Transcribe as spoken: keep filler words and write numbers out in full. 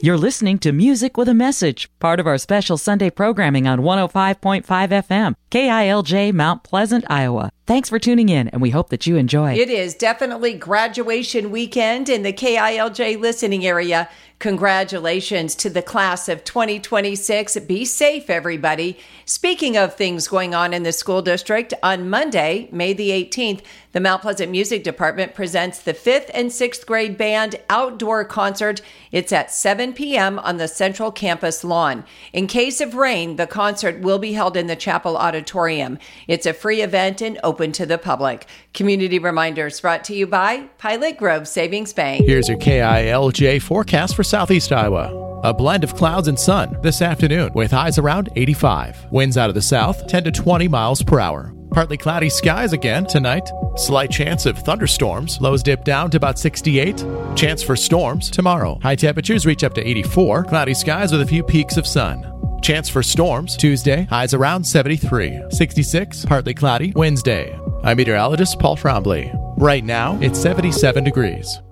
You're listening to Music with a Message, part of our special Sunday programming on one oh five point five F M, K I L J, Mount Pleasant, Iowa. Thanks for tuning in, and we hope that you enjoy. It is definitely graduation weekend in the K I L J listening area. Congratulations to the class of twenty twenty-six. Be safe, everybody. Speaking of things going on in the school district, on Monday, May the eighteenth, the Mount Pleasant Music Department presents the fifth and sixth grade band outdoor concert. It's at seven p.m. on the Central Campus lawn. In case of rain, the concert will be held in the Chapel Auditorium. It's a free event and open to the public. Community reminders brought to you by Pilot Grove Savings Bank. Here's your K I L J forecast for Southeast Iowa. A blend of clouds and sun this afternoon with highs around eighty-five. Winds out of the south ten to twenty miles per hour. Partly cloudy skies again tonight. Slight chance of thunderstorms. Lows dip down to about sixty-eight. Chance for storms tomorrow. High temperatures reach up to eighty-four. Cloudy skies with a few peaks of sun. Chance for storms Tuesday. Highs around seventy-three. sixty-six. Partly cloudy Wednesday. I'm meteorologist Paul Trombley. Right now, it's seventy-seven degrees.